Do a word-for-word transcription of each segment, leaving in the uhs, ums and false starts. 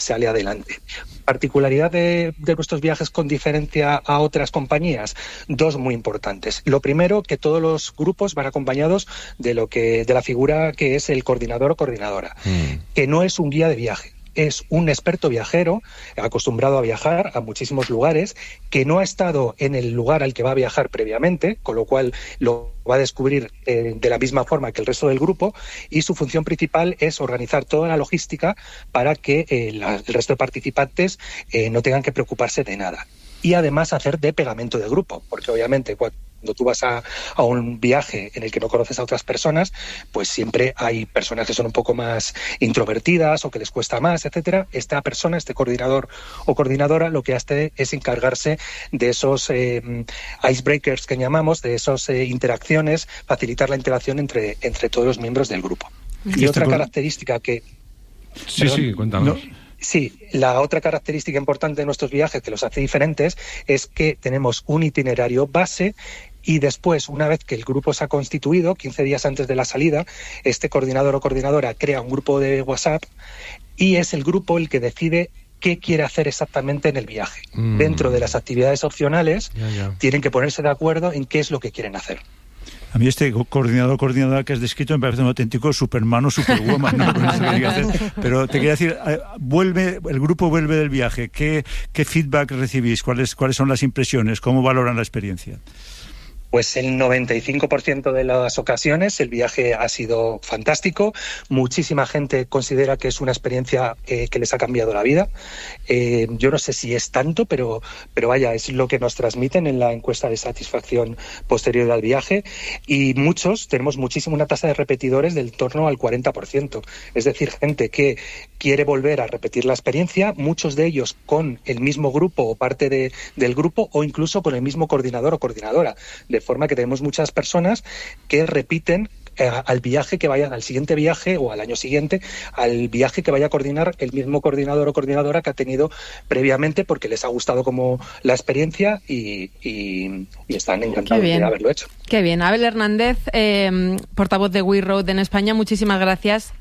sale adelante. Particularidad de, de nuestros viajes con diferencia a otras compañías, dos muy importantes. Lo primero, que todos los grupos van acompañados de lo que de la figura que es el coordinador o coordinadora, mm. que no es un guía de viaje. Es un experto viajero, acostumbrado a viajar a muchísimos lugares, que no ha estado en el lugar al que va a viajar previamente, con lo cual lo va a descubrir eh, de la misma forma que el resto del grupo, y su función principal es organizar toda la logística para que eh, la, el resto de participantes eh, no tengan que preocuparse de nada. Y además hacer de pegamento de grupo, porque obviamente cuando Cuando tú vas a, a un viaje en el que no conoces a otras personas, pues siempre hay personas que son un poco más introvertidas o que les cuesta más, etcétera. Esta persona, este coordinador o coordinadora, lo que hace es encargarse de esos eh, icebreakers que llamamos, de esas eh, interacciones, facilitar la interacción entre, entre todos los miembros del grupo. Y, y otra con... característica que... Sí, perdón, sí, cuéntanos. No, Sí, la otra característica importante de nuestros viajes que los hace diferentes es que tenemos un itinerario base y después, una vez que el grupo se ha constituido, quince días antes de la salida, este coordinador o coordinadora crea un grupo de WhatsApp y es el grupo el que decide qué quiere hacer exactamente en el viaje. Mm. Dentro de las actividades opcionales, ya, ya. tienen que ponerse de acuerdo en qué es lo que quieren hacer. A mí este coordinador coordinadora que has descrito me parece un auténtico superman o superwoman, ¿no? No sé qué hacer. Pero te quería decir, vuelve, el grupo vuelve del viaje. ¿Qué, qué feedback recibís? ¿Cuáles, cuáles son las impresiones? ¿Cómo valoran la experiencia? Pues el noventa y cinco por ciento de las ocasiones el viaje ha sido fantástico. Muchísima gente considera que es una experiencia eh, que les ha cambiado la vida. Eh, yo no sé si es tanto, pero, pero vaya, es lo que nos transmiten en la encuesta de satisfacción posterior al viaje. Y muchos, tenemos muchísimo una tasa de repetidores del torno al cuarenta por ciento. Es decir, gente que quiere volver a repetir la experiencia, muchos de ellos con el mismo grupo o parte de, del grupo o incluso con el mismo coordinador o coordinadora. De forma que tenemos muchas personas que repiten eh, al viaje que vayan, al siguiente viaje o al año siguiente, al viaje que vaya a coordinar el mismo coordinador o coordinadora que ha tenido previamente porque les ha gustado como la experiencia y, y, y están encantados de haberlo hecho. Qué bien. Abel Hernández, eh, portavoz de We Road en España, muchísimas gracias.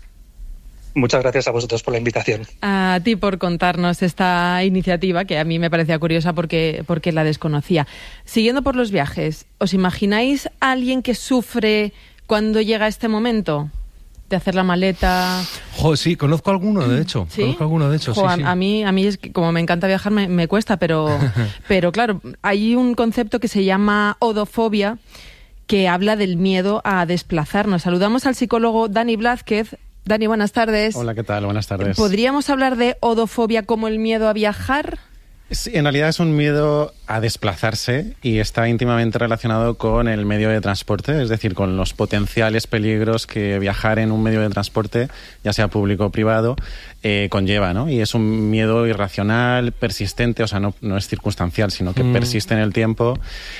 Muchas gracias a vosotros por la invitación. A ti por contarnos esta iniciativa, que a mí me parecía curiosa porque, porque la desconocía. Siguiendo por los viajes, ¿os imagináis a alguien que sufre cuando llega este momento de hacer la maleta? Jo, sí, conozco alguno, de hecho. ¿Sí? Conozco alguno, de hecho, jo, sí, a, sí. A mí, a mí es que como me encanta viajar, me, me cuesta, pero, pero claro, hay un concepto que se llama odofobia, que habla del miedo a desplazarnos. Saludamos al psicólogo Dani Blázquez. Dani, buenas tardes. Hola, ¿qué tal? Buenas tardes. ¿Podríamos hablar de odofobia como el miedo a viajar? Sí, en realidad es un miedo a desplazarse y está íntimamente relacionado con el medio de transporte, es decir, con los potenciales peligros que viajar en un medio de transporte, ya sea público o privado, eh, conlleva, ¿no? Y es un miedo irracional, persistente, o sea, no, no es circunstancial, sino que mm. persiste en el tiempo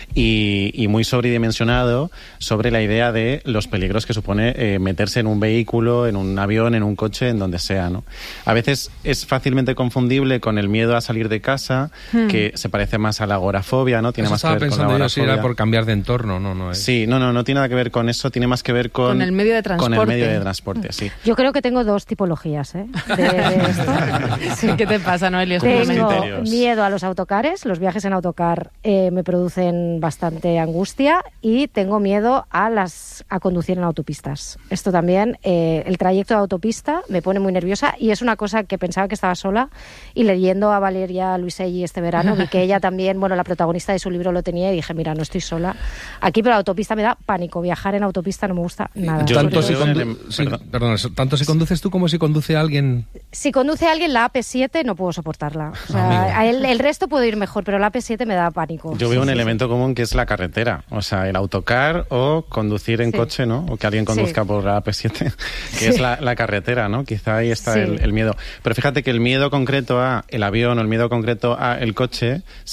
y, y muy sobredimensionado sobre la idea de los peligros que supone eh, meterse en un vehículo, en un avión, en un coche, en donde sea, ¿no? A veces es fácilmente confundible con el miedo a salir de casa, hmm. que se parece más a la agorafobia, ¿no? Tiene eso más que ver con la agorafobia. Estaba pensando yo si era por cambiar de entorno, no, no es. Sí, no, no, no tiene nada que ver con eso, tiene más que ver con... Con el medio de transporte. Con el medio de transporte, sí. Yo creo que tengo dos tipologías, ¿eh? De, de esto. Sí, ¿qué te pasa, Noelia? Tengo miedo a los autocares, los viajes en autocar eh, me producen bastante angustia y tengo miedo a las a conducir en autopistas. Esto también, eh, el trayecto de autopista me pone muy nerviosa y es una cosa que pensaba que estaba sola y leyendo a Valeria Luiselli este verano vi que ella también, bueno, la protagonista de su libro lo tenía y dije, mira, no estoy sola aquí, pero la autopista me da pánico, viajar en autopista no me gusta nada. Yo, tanto, si condu- sí, perdón, tanto si conduces tú como si conduce alguien. Si conduce alguien la A P siete no puedo soportarla, o sea, el, el resto puedo ir mejor, pero la A P siete me da pánico. Yo veo sí, un sí, elemento sí. común que es la carretera, o sea, el autocar o conducir en sí. coche, ¿no? O que alguien conduzca sí. por la A P siete, que sí. es la, la carretera, ¿no? Quizá ahí está sí. el, el miedo. Pero fíjate que el miedo concreto a el avión o el miedo concreto a el coche sería como una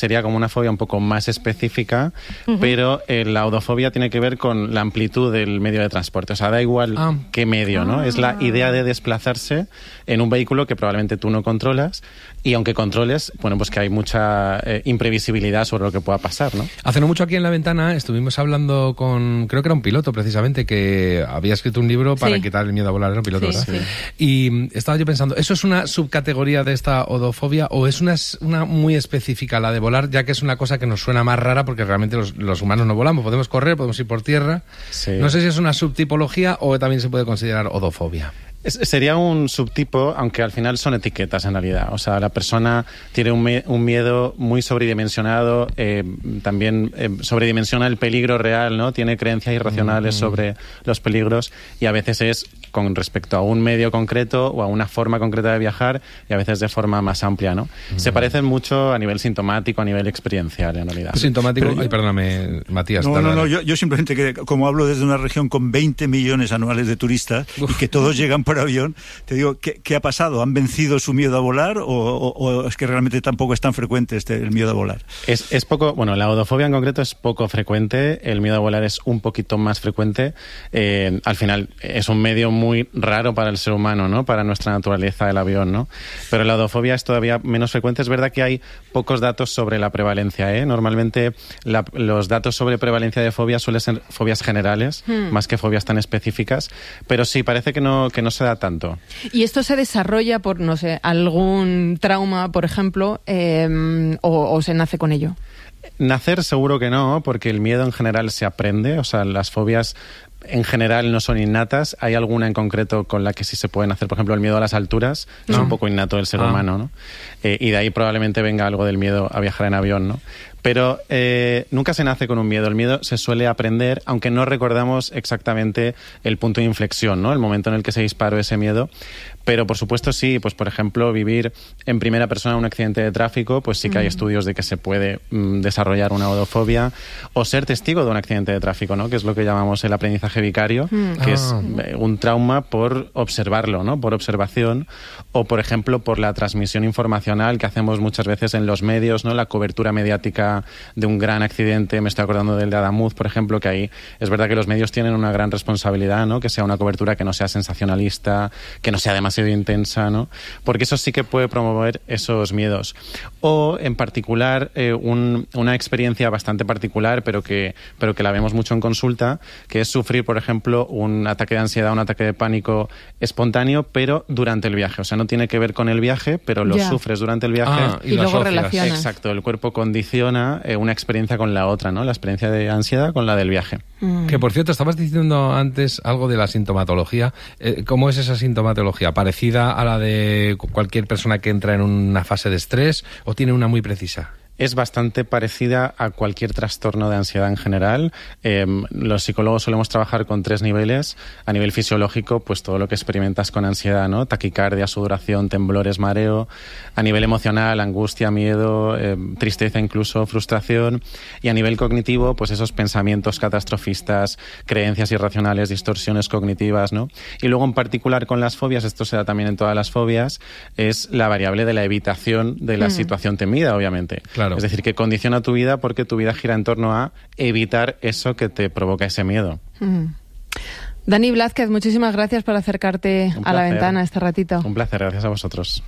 una fobia un poco más específica, uh-huh. pero eh, la odofobia tiene que ver con la amplitud del medio de transporte. O sea, da igual ah. qué medio, ¿no? Ah. Es la idea de desplazarse en un vehículo que probablemente tú no controlas, y aunque controles, bueno, pues que hay mucha eh, imprevisibilidad sobre lo que pueda pasar, ¿no? Hace no mucho aquí en La Ventana estuvimos hablando con, creo que era un piloto precisamente, que había escrito un libro para sí. quitar el miedo a volar, era un piloto, sí, ¿verdad? Sí. Y estaba yo pensando, ¿eso es una subcategoría de esta odofobia o es una, una muy específica, la de volar, ya que es una cosa que nos suena más rara porque realmente los, los humanos no volamos, podemos correr, podemos ir por tierra? Sí. No sé si es una subtipología o también se puede considerar odofobia. Sería un subtipo, aunque al final son etiquetas en realidad. O sea, la persona tiene un, me- un miedo muy sobredimensionado, eh, también eh, sobredimensiona el peligro real, ¿no? Tiene creencias irracionales mm-hmm. sobre los peligros, y a veces es con respecto a un medio concreto o a una forma concreta de viajar, y a veces de forma más amplia, ¿no? Mm-hmm. Se parecen mucho a nivel sintomático, a nivel experiencial, en realidad. Sintomático, pero, ay, perdóname, Matías. No, no, no, yo, yo simplemente, que como hablo desde una región con veinte millones anuales de turistas Uf. y que todos llegan por avión, te digo, ¿qué, qué ha pasado? ¿Han vencido su miedo a volar o, o, o es que realmente tampoco es tan frecuente este, el miedo a volar? Es, es poco, bueno, la odofobia en concreto es poco frecuente, el miedo a volar es un poquito más frecuente. Eh, al final es un medio muy raro para el ser humano, ¿no? Para nuestra naturaleza, el avión, ¿no? Pero la odofobia es todavía menos frecuente. Es verdad que hay pocos datos sobre la prevalencia, ¿eh? Normalmente la, los datos sobre prevalencia de fobia suelen ser fobias generales, hmm. más que fobias tan específicas, pero sí, parece que no, que no se da tanto. ¿Y esto se desarrolla por, no sé, algún trauma, por ejemplo, eh, o, o se nace con ello? Nacer seguro que no, porque el miedo en general se aprende, o sea, las fobias en general no son innatas. Hay alguna en concreto con la que sí se pueden hacer, por ejemplo, el miedo a las alturas, no. es un poco innato del ser ah. humano, ¿no? Eh, y de ahí probablemente venga algo del miedo a viajar en avión, ¿no? Pero eh, nunca se nace con un miedo. El miedo se suele aprender, aunque no recordamos exactamente el punto de inflexión, ¿no? El momento en el que se disparó ese miedo. Pero, por supuesto, sí. Pues, por ejemplo, vivir en primera persona un accidente de tráfico, pues sí que hay estudios de que se puede mm, desarrollar una odofobia. O ser testigo de un accidente de tráfico, ¿no? Que es lo que llamamos el aprendizaje vicario, mm. que ah. es un trauma por observarlo, ¿no? Por observación. O, por ejemplo, por la transmisión informacional que hacemos muchas veces en los medios, ¿no? La cobertura mediática de un gran accidente. Me estoy acordando del de Adamuz, por ejemplo, que ahí es verdad que los medios tienen una gran responsabilidad, ¿no? Que sea una cobertura que no sea sensacionalista, que no sea demasiado intensa, ¿no? Porque eso sí que puede promover esos miedos. O, en particular, eh, un, una experiencia bastante particular, pero que, pero que la vemos mucho en consulta, que es sufrir, por ejemplo, un ataque de ansiedad, un ataque de pánico espontáneo, pero durante el viaje. O sea, no tiene que ver con el viaje, pero lo yeah. sufres durante el viaje. Ah, y, y luego relacionas. Exacto, el cuerpo condiciona eh, una experiencia con la otra, ¿no? La experiencia de ansiedad con la del viaje. Mm. Que, por cierto, estabas diciendo antes algo de la sintomatología. Eh, ¿Cómo es esa sintomatología? ¿Parecida a la de cualquier persona que entra en una fase de estrés o tiene una muy precisa? Es bastante parecida a cualquier trastorno de ansiedad en general. Eh, los psicólogos solemos trabajar con tres niveles. A nivel fisiológico, pues todo lo que experimentas con ansiedad, ¿no? Taquicardia, sudoración, temblores, mareo. A nivel emocional, angustia, miedo, eh, tristeza incluso, frustración. Y a nivel cognitivo, pues esos pensamientos catastrofistas, creencias irracionales, distorsiones cognitivas, ¿no? Y luego, en particular con las fobias, esto se da también en todas las fobias, es la variable de la evitación de la mm. situación temida, obviamente. Claro. Es decir, que condiciona tu vida porque tu vida gira en torno a evitar eso que te provoca ese miedo. Mm. Dani Blázquez, muchísimas gracias por acercarte a La Ventana este ratito. Un placer, gracias a vosotros.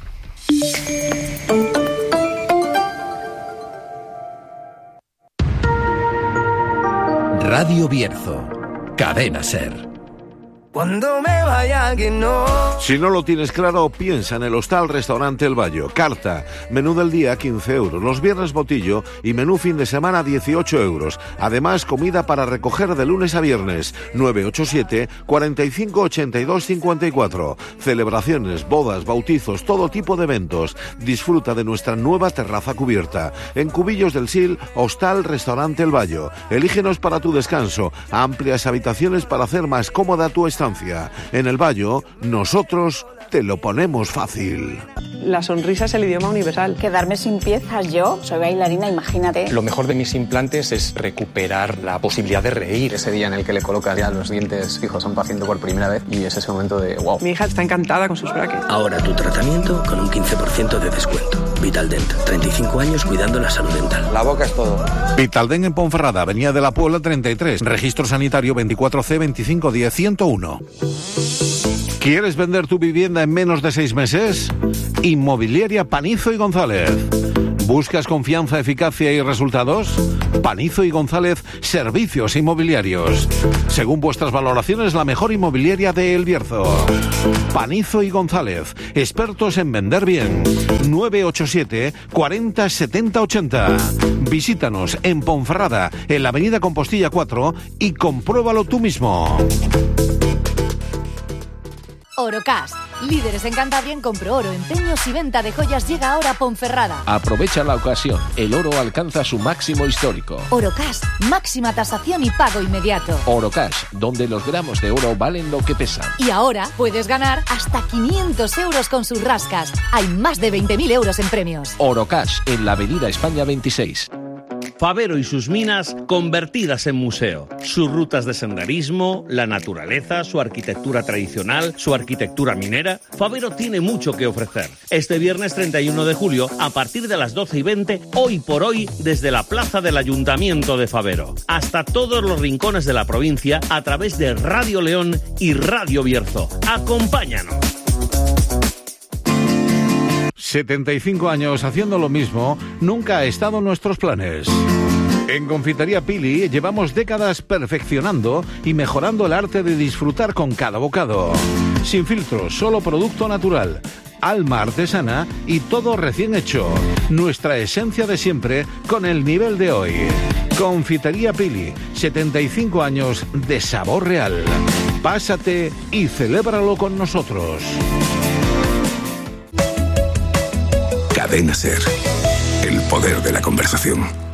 Radio Bierzo, Cadena SER. Cuando me vaya que no. Si no lo tienes claro, piensa en el Hostal Restaurante El Bayo. Carta, menú del día quince euros, los viernes botillo y menú fin de semana dieciocho euros. Además, comida para recoger de lunes a viernes. nueve ocho siete, cuarenta y cinco, ochenta y dos, cincuenta y cuatro. Celebraciones, bodas, bautizos, todo tipo de eventos. Disfruta de nuestra nueva terraza cubierta. En Cubillos del Sil, Hostal Restaurante El Bayo. Elígenos para tu descanso. Amplias habitaciones para hacer más cómoda tu estancia. En El Bayo, nosotros te lo ponemos fácil. La sonrisa es el idioma universal. Quedarme sin piezas yo, soy bailarina, imagínate. Lo mejor de mis implantes es recuperar la posibilidad de reír. Ese día en el que le colocas ya los dientes fijos a un paciente por primera vez y es ese momento de wow. Mi hija está encantada con sus brackets. Ahora tu tratamiento con un quince por ciento de descuento. Vitaldent, treinta y cinco años cuidando la salud dental. La boca es todo. Vitaldent en Ponferrada, Avenida de la Puebla treinta y tres. Registro sanitario veinticuatro C veinticinco diez ciento uno. ¿Quieres vender tu vivienda en menos de seis meses? Inmobiliaria Panizo y González. ¿Buscas confianza, eficacia y resultados? Panizo y González, servicios inmobiliarios. Según vuestras valoraciones, la mejor inmobiliaria de El Bierzo. Panizo y González, expertos en vender bien. nueve ocho siete, cuarenta, setenta, ochenta. Visítanos en Ponferrada, en la avenida Compostilla cuatro y compruébalo tú mismo. Orocash, líderes en Cantabria en compro oro, empeños y venta de joyas, llega ahora a Ponferrada. Aprovecha la ocasión, el oro alcanza su máximo histórico. Orocash, máxima tasación y pago inmediato. Orocash, donde los gramos de oro valen lo que pesan. Y ahora puedes ganar hasta quinientos euros con sus rascas. Hay más de veinte mil euros en premios. Orocash, en la avenida España veintiséis. Fabero y sus minas convertidas en museo. Sus rutas de senderismo, la naturaleza, su arquitectura tradicional, su arquitectura minera. Fabero tiene mucho que ofrecer. Este viernes treinta y uno de julio, a partir de las doce y veinte, hoy por hoy, desde la plaza del Ayuntamiento de Fabero, hasta todos los rincones de la provincia, a través de Radio León y Radio Bierzo. ¡Acompáñanos! setenta y cinco años haciendo lo mismo nunca ha estado en nuestros planes. En Confitería Pili llevamos décadas perfeccionando y mejorando el arte de disfrutar con cada bocado. Sin filtros, solo producto natural, alma artesana y todo recién hecho. Nuestra esencia de siempre con el nivel de hoy. Confitería Pili, setenta y cinco años de sabor real. Pásate y celébralo con nosotros. Cadena SER, el poder de la conversación.